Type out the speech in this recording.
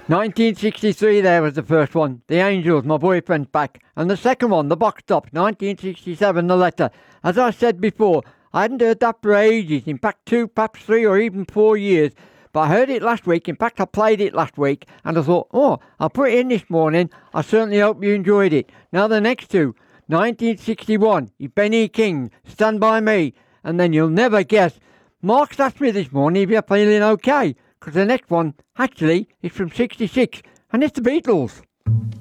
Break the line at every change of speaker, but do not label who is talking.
1963 there was the first one, The Angels, My Boyfriend's Back. And the second one, The Box Tops, 1967, The Letter. As I said before, I hadn't heard that for ages, in fact 2, perhaps 3 or even 4 years. But I heard it last week, in fact I played it last week, and I thought, I'll put it in this morning. I certainly hope you enjoyed it. Now the next two, 1961, is Benny King, Stand By Me. And then you'll never guess, Mark's asked me this morning if you're feeling okay, because the next one, actually, is from 66, and it's the Beatles.